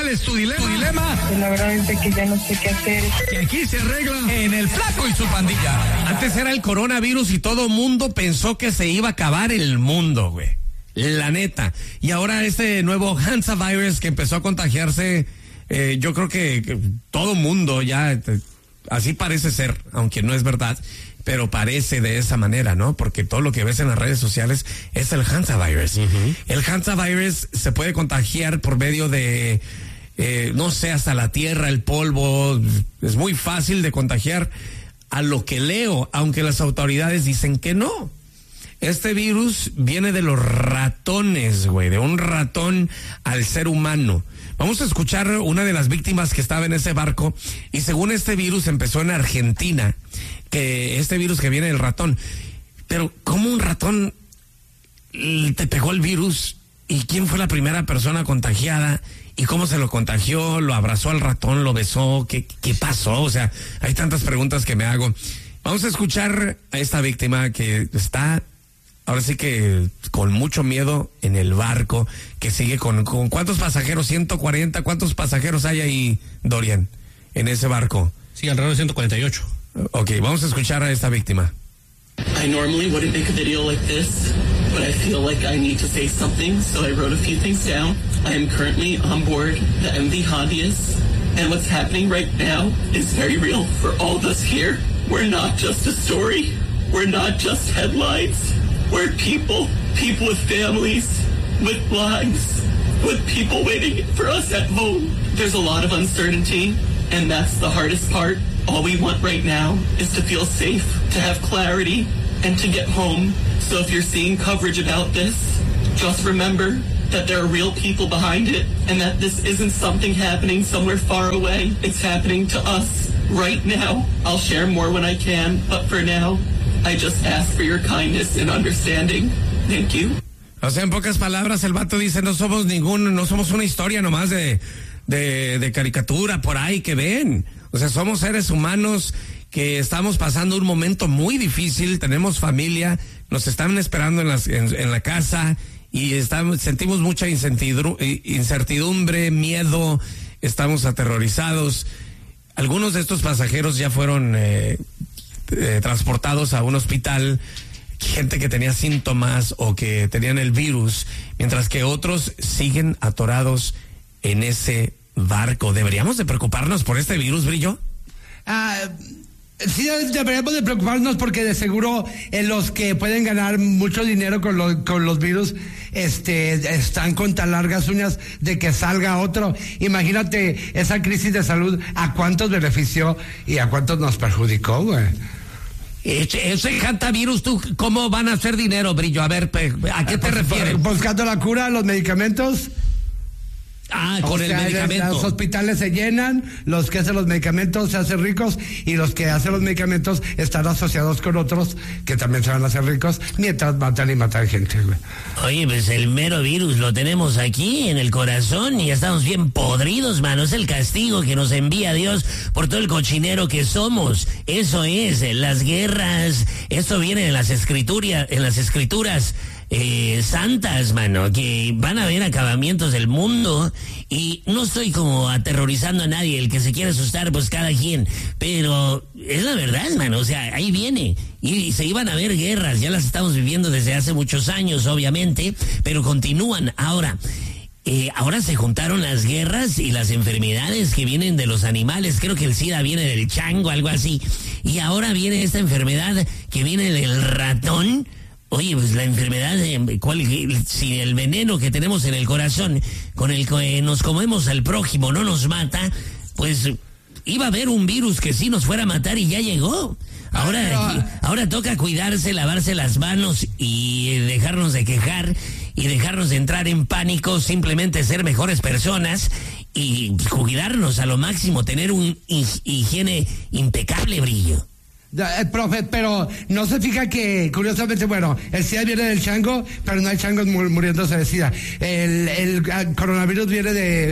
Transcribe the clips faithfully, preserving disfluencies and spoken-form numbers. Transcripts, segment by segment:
¿Cuál es tu dilema? ¿Tu dilema? Pues la verdad es que ya no sé qué hacer. Que aquí se arregla en el Flaco y su pandilla. Antes era el coronavirus y todo mundo pensó que se iba a acabar el mundo, güey. La neta. Y ahora este nuevo Hansavirus que empezó a contagiarse, eh, yo creo que, que todo mundo ya, eh, así parece ser, aunque no es verdad. Pero parece de esa manera, ¿no? Porque todo lo que ves en las redes sociales es el Hansavirus. Uh-huh. El Hansavirus se puede contagiar por medio de, eh, no sé, hasta la tierra, el polvo. Es muy fácil de contagiar, a lo que leo, aunque las autoridades dicen que no. Este virus viene de los ratones, güey, de un ratón al ser humano. Vamos a escuchar una de las víctimas que estaba en ese barco, y según este virus empezó en Argentina, que este virus que viene del ratón. Pero ¿cómo un ratón te pegó el virus? ¿Y quién fue la primera persona contagiada? ¿Y cómo se lo contagió? ¿Lo abrazó al ratón? ¿Lo besó? ¿Qué, qué pasó? O sea, hay tantas preguntas que me hago. Vamos a escuchar a esta víctima que está, ahora sí que con mucho miedo en el barco, que sigue con, con ¿cuántos pasajeros? ciento cuarenta. ¿Cuántos pasajeros hay ahí, Dorian, en ese barco? Sí, alrededor de ciento cuarenta y ocho. Ok, vamos a escuchar a esta víctima. I normally wouldn't make a video like this, but I feel like I need to say something, so I wrote a few things down. I am currently on board the M V Hondius, and what's happening right now is very real for all of us here. We're not just a story. We're not just headlines. We're people, people with families, with lives, with people waiting for us at home. There's a lot of uncertainty, and that's the hardest part. All we want right now is to feel safe, to have clarity, and to get home. So if you're seeing coverage about this, just remember that there are real people behind it, and that this isn't something happening somewhere far away. It's happening to us right now. I'll share more when I can, but for now, I just ask for your kindness and understanding. Thank you. O sea, en pocas palabras, el vato dice, no somos ningún, no somos una historia nomás de, de, de caricatura por ahí que ven. O sea, somos seres humanos que estamos pasando un momento muy difícil, tenemos familia, nos están esperando en, las, en, en la casa, y estamos, sentimos mucha incertidumbre, miedo, estamos aterrorizados. Algunos de estos pasajeros ya fueron eh, eh, transportados a un hospital, gente que tenía síntomas o que tenían el virus, mientras que otros siguen atorados en ese barco. ¿Deberíamos de preocuparnos por este virus, Brillo? Ah, sí, deberíamos de preocuparnos porque de seguro eh, los que pueden ganar mucho dinero con, lo, con los virus este, están con tan largas uñas de que salga otro. Imagínate esa crisis de salud, a cuántos benefició y a cuántos nos perjudicó, güey. Ese, ese hantavirus, ¿tú cómo van a hacer dinero, Brillo? A ver, ¿a qué te pues, refieres? Buscando la cura, los medicamentos. Ah, con o el sea, medicamento. Los hospitales se llenan, los que hacen los medicamentos se hacen ricos, y los que hacen los medicamentos están asociados con otros que también se van a hacer ricos mientras matan y matan gente, güey. Oye, pues el mero virus lo tenemos aquí en el corazón y estamos bien podridos, mano. Es el castigo que nos envía Dios por todo el cochinero que somos. Eso es, las guerras, esto viene en las escrituras, en las escrituras Eh, santas, mano, que van a haber acabamientos del mundo, y no estoy como aterrorizando a nadie. El que se quiera asustar, pues cada quien, pero es la verdad, mano. O sea, ahí viene, y se iban a haber guerras, ya las estamos viviendo desde hace muchos años, obviamente, pero continúan. Ahora Eh, ahora se juntaron las guerras y las enfermedades que vienen de los animales. Creo que el SIDA viene del chango, algo así, y ahora viene esta enfermedad que viene del ratón. Oye, pues la enfermedad, ¿cuál, si el veneno que tenemos en el corazón, con el que nos comemos al prójimo, no nos mata, pues iba a haber un virus que sí nos fuera a matar y ya llegó. Ahora, ahora toca cuidarse, lavarse las manos y dejarnos de quejar y dejarnos de entrar en pánico, simplemente ser mejores personas y cuidarnos a lo máximo, tener un higiene impecable, Brillo. Eh, profe, pero no se fija que, curiosamente, bueno, el SIDA viene del chango, pero no hay changos mur- muriéndose de SIDA. El, el, el coronavirus viene de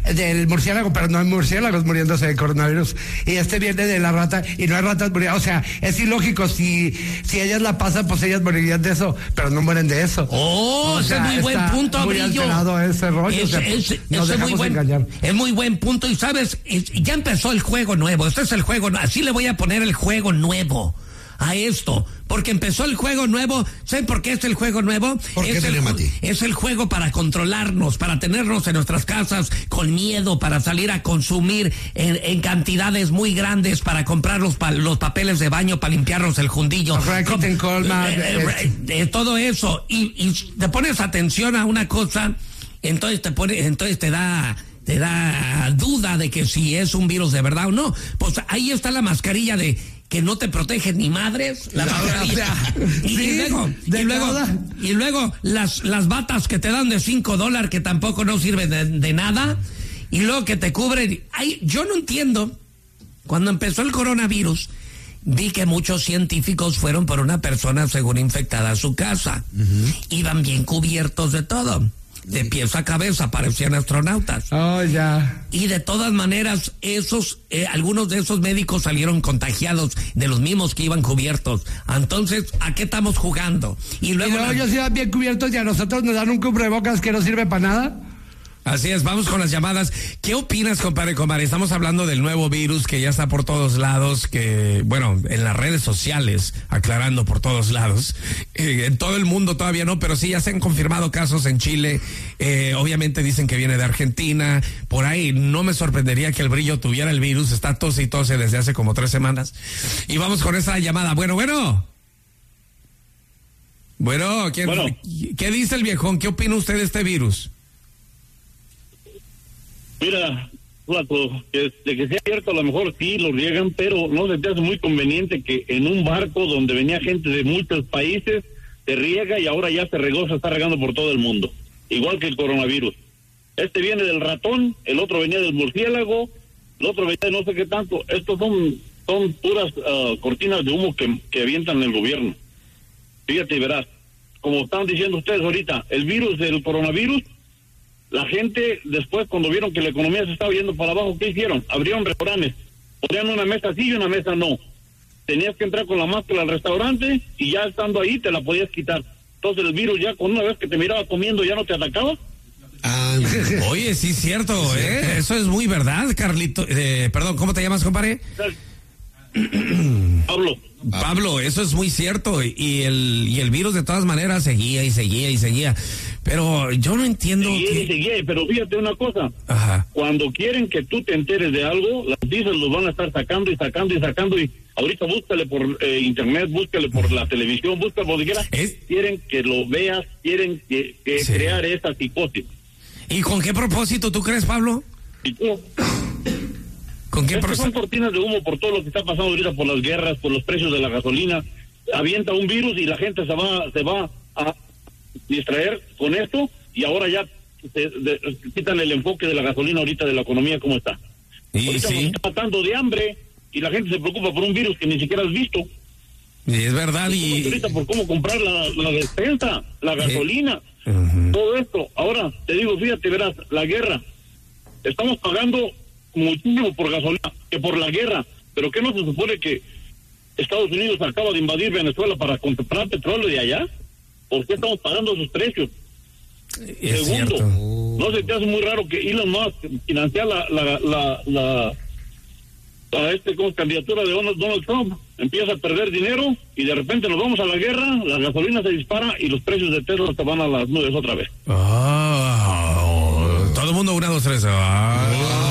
del murciélago, pero no hay murciélagos muriéndose de coronavirus. Y este viene de la rata y no hay ratas muriendo. O sea, es ilógico. Si, si ellas la pasan, pues ellas morirían de eso, pero no mueren de eso. Oh, o ese sea, es muy buen punto, muy Brillo. alterado ese rollo. Es, o sea, es, es, nos es muy dejamos buen, engañar. es muy buen punto. Y sabes, es, ya empezó el juego nuevo. Este es el juego, así le voy a poner el juego nuevo a esto, porque empezó el juego nuevo. ¿Saben por qué es el juego nuevo? ¿Por qué, es, el, Mati? es el juego para controlarnos, para tenernos en nuestras casas con miedo, para salir a consumir en, en cantidades muy grandes, para comprar los, pa, los papeles de baño, para limpiarnos el jundillo. Com, Colma, eh, eh, eh, todo eso. Y, y te pones atención a una cosa, entonces te pone, entonces te da... te da duda de que si es un virus de verdad o no. Pues ahí está la mascarilla de que no te protege ni madres, la mascarilla. Y, sí, y luego, y luego, y luego las, las batas que te dan de cinco dólares que tampoco no sirven de, de nada, y luego que te cubren. Ay, yo no entiendo, cuando empezó el coronavirus, vi que muchos científicos fueron por una persona según infectada a su casa. Uh-huh. Iban bien cubiertos de todo. De pies a cabeza, parecían astronautas. Oh, ya. Y de todas maneras, esos, eh, algunos de esos médicos salieron contagiados de los mismos que iban cubiertos. Entonces, ¿a qué estamos jugando? Y luego, y luego la... ellos iban bien cubiertos y a nosotros nos dan un cubrebocas que no sirve para nada. Así es, vamos con las llamadas. ¿Qué opinas, compadre, compadre? Estamos hablando del nuevo virus que ya está por todos lados, que, bueno, en las redes sociales, aclarando por todos lados. Eh, en todo el mundo todavía no, pero sí ya se han confirmado casos en Chile. Eh, obviamente dicen que viene de Argentina. Por ahí no me sorprendería que el Brillo tuviera el virus. Está tose y tose desde hace como tres semanas. Y vamos con esa llamada. Bueno, bueno. Bueno, ¿quién, bueno. ¿qué dice el viejón? ¿Qué opina usted de este virus? Mira, Flaco, que, de que sea cierto, a lo mejor sí lo riegan, pero no se te hace muy conveniente que en un barco donde venía gente de muchos países se riega y ahora ya se regó, se está regando por todo el mundo. Igual que el coronavirus. Este viene del ratón, el otro venía del murciélago, el otro venía de no sé qué tanto. Estos son, son puras uh, cortinas de humo que, que avientan el gobierno. Fíjate y verás, como están diciendo ustedes ahorita, el virus del coronavirus, la gente después cuando vieron que la economía se estaba yendo para abajo, ¿qué hicieron? Abrieron restaurantes, ponían una mesa sí y una mesa no. Tenías que entrar con la máscara al restaurante y ya estando ahí te la podías quitar. Entonces el virus ya con una vez que te miraba comiendo ya no te atacaba. Ah, oye, sí es cierto, ¿eh? Eso es muy verdad, Carlito. Eh, perdón, ¿cómo te llamas, compadre? Pablo. Pablo, eso es muy cierto. Y el, y el virus de todas maneras seguía y seguía y seguía. Pero yo no entiendo. Seguía que... y seguía, pero fíjate una cosa. Ajá. Cuando quieren que tú te enteres de algo, las noticias los van a estar sacando y sacando y sacando. Y ahorita búscale por eh, internet, búscale por la televisión, búscale por donde quiera. ¿Es? Quieren que lo veas, quieren que, que sí. crear esa psicosis. ¿Y con qué propósito tú crees, Pablo? ¿Y tú? ¿Con qué propósito? Son cortinas de humo por todo lo que está pasando ahorita, por las guerras, por los precios de la gasolina. Avienta un virus y la gente se va, se va a distraer con esto y ahora ya se, de, quitan el enfoque de la gasolina ahorita de la economía como está. Y ahorita sí. nos está matando de hambre y la gente se preocupa por un virus que ni siquiera has visto. Y es verdad. Y ahorita por cómo comprar la, la despensa, la gasolina, eh. uh-huh. todo esto. Ahora te digo, fíjate, verás, la guerra. Estamos pagando muchísimo por gasolina que por la guerra, pero ¿qué no se supone que Estados Unidos acaba de invadir Venezuela para comprar petróleo de allá? ¿Por qué estamos pagando esos precios? Es Segundo, cierto. ¿no se te hace muy raro que Elon Musk financia la la la, la, la este como candidatura de Donald, Donald Trump? Empieza a perder dinero y de repente nos vamos a la guerra, la gasolina se dispara y los precios de Tesla se van a las nubes otra vez. Oh, todo el mundo una, dos, tres. Oh.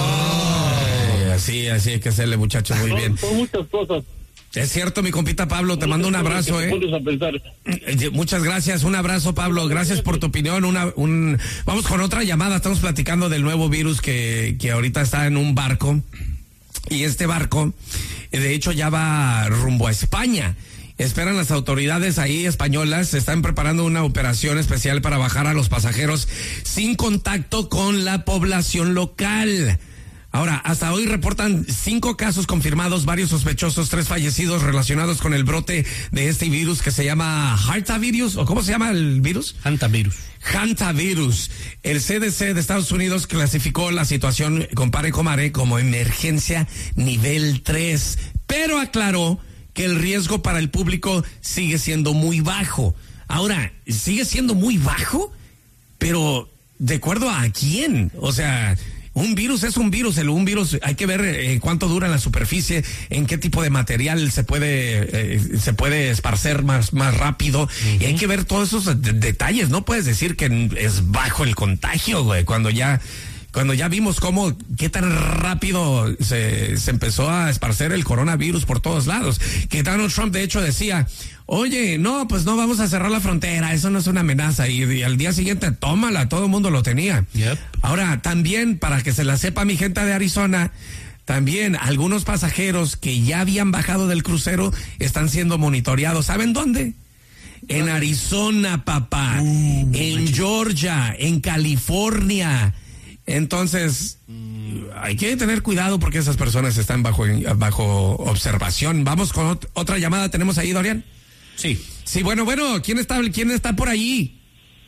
Así, así hay que hacerle, muchachos, muy son, bien. Son muchas cosas. Es cierto, mi compita Pablo, te mando un abrazo, eh. Muchas gracias, un abrazo, Pablo, gracias por tu opinión. Una, un, vamos con otra llamada, estamos platicando del nuevo virus que, que ahorita está en un barco, y este barco, de hecho, ya va rumbo a España. Esperan las autoridades ahí españolas, se están preparando una operación especial para bajar a los pasajeros sin contacto con la población local. Ahora, hasta hoy reportan cinco casos confirmados, varios sospechosos, tres fallecidos relacionados con el brote de este virus que se llama hantavirus, o ¿cómo se llama el virus? Hantavirus. Hantavirus. El C D C de Estados Unidos clasificó la situación, compare comare, como emergencia nivel tres, pero aclaró que el riesgo para el público sigue siendo muy bajo. Ahora, sigue siendo muy bajo, pero ¿de acuerdo a quién? O sea, un virus es un virus, el, un virus hay que ver eh, cuánto dura en la superficie, en qué tipo de material se puede eh, se puede esparcer más más rápido, uh-huh. Y hay que ver todos esos de- detalles. No puedes decir que es bajo el contagio, güey, cuando ya cuando ya vimos cómo, qué tan rápido se, se empezó a esparcer el coronavirus por todos lados. Que Donald Trump de hecho decía, oye, no, pues no vamos a cerrar la frontera, eso no es una amenaza. Y, y al día siguiente, tómala, todo el mundo lo tenía. Yep. Ahora, también, para que se la sepa mi gente de Arizona, también algunos pasajeros que ya habían bajado del crucero están siendo monitoreados. ¿Saben dónde? En Arizona, papá, uh, en Georgia, en California. Entonces, hay que tener cuidado porque esas personas están bajo, bajo observación. Vamos con ot- otra llamada. ¿Tenemos ahí, Dorian? Sí. Sí, bueno, bueno, ¿quién está, quién está por allí?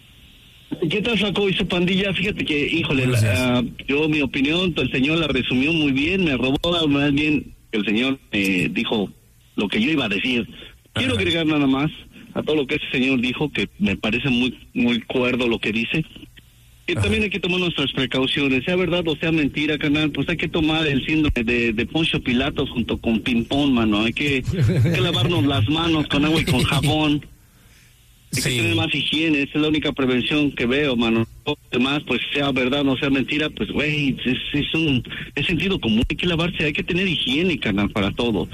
¿Qué tal, Flaco y su pandilla? Fíjate que, híjole, Buenos días. la, uh, yo mi opinión, el señor la resumió muy bien, me robó más bien que el señor eh, dijo lo que yo iba a decir. Quiero Ajá. agregar nada más a todo lo que ese señor dijo, que me parece muy muy cuerdo lo que dice. Que Ajá. también hay que tomar nuestras precauciones, sea verdad o sea mentira, canal, pues hay que tomar el síndrome de, de Poncio Pilatos junto con ping-pong, mano. Hay que, hay que lavarnos las manos con agua y con jabón. Hay Sí. que tener más higiene, esa es la única prevención que veo, mano. Además, pues sea verdad o sea mentira, pues güey, es, es un es sentido común, hay que lavarse, hay que tener higiene, canal, para todo.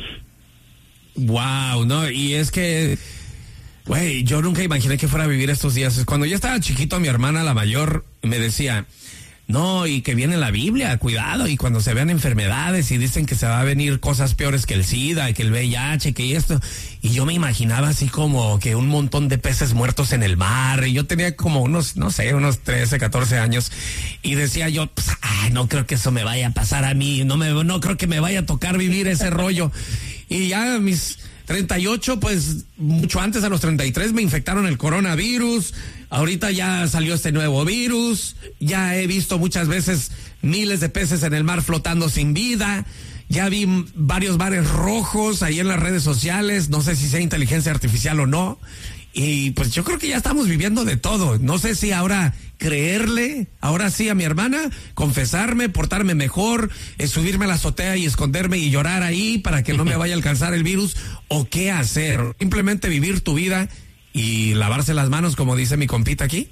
Wow, no, y es que, güey, yo nunca imaginé que fuera a vivir estos días. Cuando yo estaba chiquito, mi hermana, la mayor, me decía, no, y que viene la Biblia, cuidado, y cuando se vean enfermedades y dicen que se va a venir cosas peores que el SIDA, que el V I H, que esto, y yo me imaginaba así como que un montón de peces muertos en el mar, y yo tenía como unos, no sé, unos trece, catorce años, y decía yo, pues, ay, no creo que eso me vaya a pasar a mí, no me, no creo que me vaya a tocar vivir ese rollo, y ya mis treinta y ocho, pues mucho antes, a los treinta y tres, me infectaron el coronavirus. Ahorita ya salió este nuevo virus. Ya he visto muchas veces miles de peces en el mar flotando sin vida. Ya vi m- varios bares rojos ahí en las redes sociales. No sé si sea inteligencia artificial o no. Y pues yo creo que ya estamos viviendo de todo. No sé si ahora creerle, ahora sí a mi hermana, confesarme, portarme mejor, eh, subirme a la azotea y esconderme y llorar ahí para que no me vaya a alcanzar el virus, o qué hacer. Simplemente vivir tu vida y lavarse las manos, como dice mi compita aquí.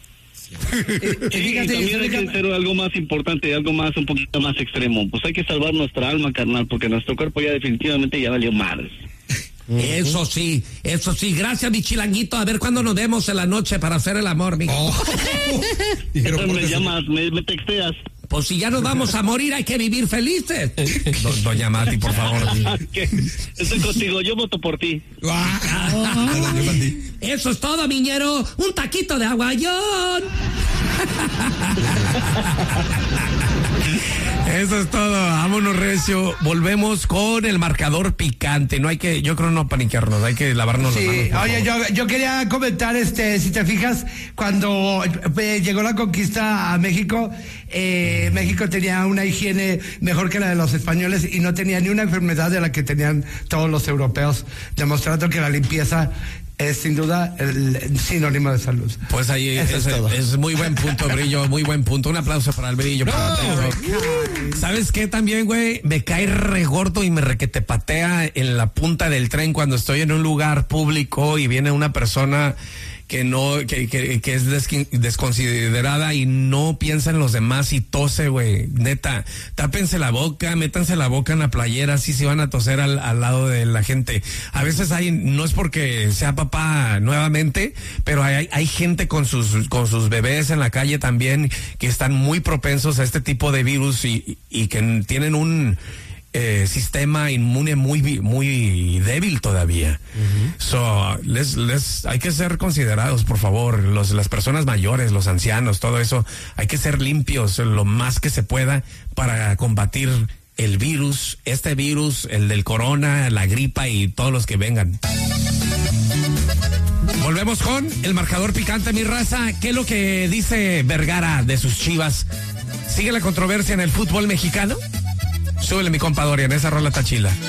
Eh, Sí, fíjate, y también hay fíjate- que hacer algo más importante, algo más, un poquito más extremo. Pues hay que salvar nuestra alma, carnal, porque nuestro cuerpo ya definitivamente ya valió madres. Eso sí, eso sí. Gracias, mi chilanguito. A ver cuándo nos vemos en la noche para hacer el amor, mijo. Oh. Dijeron, me porque se- llamas, me, me texteas. Pues si ya nos vamos a morir, hay que vivir felices. Do- doña Mati, por favor. ¿Qué? Estoy contigo, yo voto por ti. Ah. Eso es todo, miñero. Un taquito de aguayón. Eso es todo. Vámonos, recio. Volvemos con el marcador picante. No hay que, yo creo no paniquearnos, hay que lavarnos las manos. Sí, por oye, favor. yo, yo quería comentar, este, si te fijas, cuando eh, llegó la conquista a México, eh, México tenía una higiene mejor que la de los españoles y no tenía ni una enfermedad de la que tenían todos los europeos, demostrando que la limpieza es sin duda el sinónimo de salud. Pues ahí Eso es, es todo. es muy buen punto, Brillo, muy buen punto. Un aplauso para el Brillo. para ti, güey. ¿Sabes qué también, güey? Me cae re gordo y me requete patea en la punta del tren cuando estoy en un lugar público y viene una persona que no, que, que, que es desqui- desconsiderada y no piensa en los demás y tose, güey. Neta, tápense la boca, métanse la boca en la playera, así se van a toser al, al lado de la gente. A veces hay, no es porque sea papá nuevamente, pero hay, hay gente con sus, con sus bebés en la calle también que están muy propensos a este tipo de virus y, y que tienen un, eh, sistema inmune muy muy débil todavía. Uh-huh. So, les, les, hay que ser considerados, por favor, los, las personas mayores, los ancianos, todo eso, hay que ser limpios lo más que se pueda para combatir el virus, este virus, el del corona, la gripa y todos los que vengan. Volvemos con el marcador picante, mi raza. ¿Qué es lo que dice Vergara de sus Chivas? ¿Sigue la controversia en el fútbol mexicano? Súbele, mi compa Dorian, esa rola está chila.